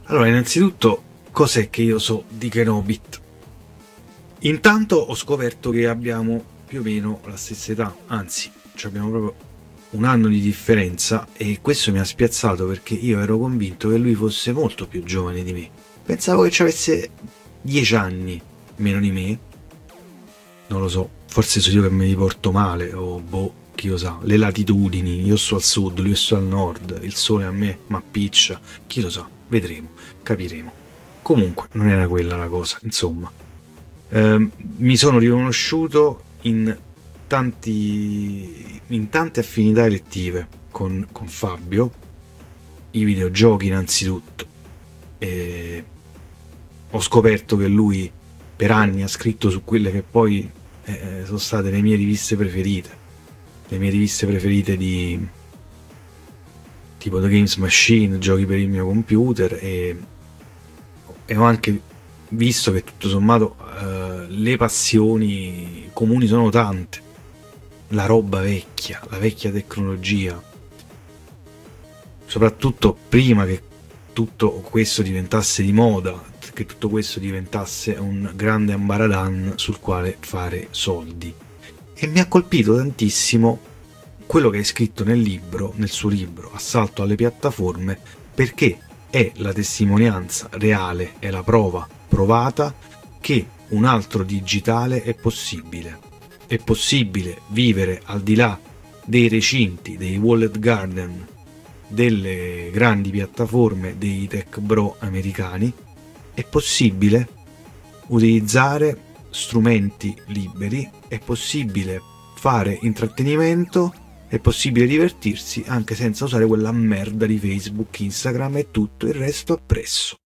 Allora, innanzitutto, cos'è che io so di Kenobit? Intanto ho scoperto che abbiamo più o meno la stessa età, anzi, abbiamo proprio un anno di differenza, e questo mi ha spiazzato perché io ero convinto che lui fosse molto più giovane di me. Pensavo che ci avesse 10 anni meno di me. Non lo so, forse sono io che mi riporto male, o boh, chi lo sa. Le latitudini, io sto al sud, lui sto al nord, il sole a me m'appiccia, chi lo sa, vedremo, capiremo. Comunque, non era quella la cosa, insomma. Mi sono riconosciuto in tante affinità elettive con Fabio, i videogiochi innanzitutto. Ho scoperto che lui per anni ha scritto su quelle che poi sono state le mie riviste preferite, di tipo The Games Machine, giochi per il mio computer, e ho anche visto che tutto sommato le passioni comuni sono tante. La roba vecchia, la vecchia tecnologia, soprattutto prima che tutto questo diventasse di moda, che tutto questo diventasse un grande ambaradan sul quale fare soldi. E mi ha colpito tantissimo quello che hai scritto nel suo libro Assalto alle piattaforme, perché è la testimonianza reale, è la prova provata che un altro digitale è possibile. È possibile vivere al di là dei recinti, dei walled garden, delle grandi piattaforme dei tech bro americani. È possibile utilizzare strumenti liberi, è possibile fare intrattenimento, è possibile divertirsi anche senza usare quella merda di Facebook, Instagram e tutto il resto appresso.